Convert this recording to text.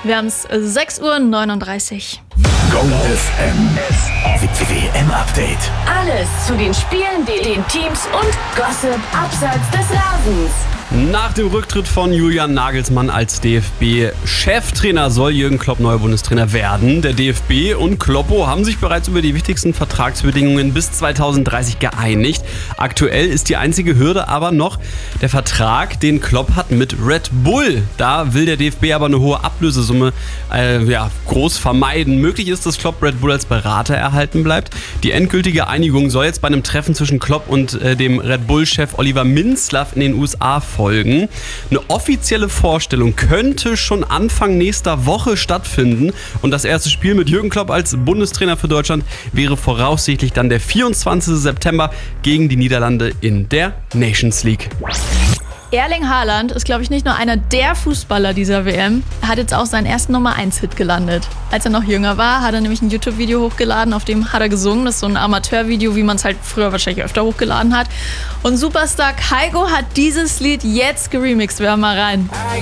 Wir haben es 6:39 Uhr. Go FM WM-Update. Alles zu den Spielen, den Teams und Gossip abseits des Rasens. Nach dem Rücktritt von Julian Nagelsmann als DFB-Cheftrainer soll Jürgen Klopp neuer Bundestrainer werden. Der DFB und Kloppo haben sich bereits über die wichtigsten Vertragsbedingungen bis 2030 geeinigt. Aktuell ist die einzige Hürde aber noch der Vertrag, den Klopp hat mit Red Bull. Da will der DFB aber eine hohe Ablösesumme groß vermeiden. Möglich ist, dass Klopp Red Bull als Berater erhalten bleibt. Die endgültige Einigung soll jetzt bei einem Treffen zwischen Klopp und dem Red Bull-Chef Oliver Minzlaff in den USA folgen. Eine offizielle Vorstellung könnte schon Anfang nächster Woche stattfinden und das erste Spiel mit Jürgen Klopp als Bundestrainer für Deutschland wäre voraussichtlich dann der 24. September gegen die Niederlande in der Nations League. Erling Haaland ist, glaube ich, nicht nur einer der Fußballer dieser WM. Er hat jetzt auch seinen ersten Nummer-1-Hit gelandet. Als er noch jünger war, hat er nämlich ein YouTube-Video hochgeladen, auf dem hat er gesungen. Das ist so ein Amateurvideo, wie man es halt früher wahrscheinlich öfter hochgeladen hat. Und Superstar Kygo hat dieses Lied jetzt geremixed. Wir hören mal rein. I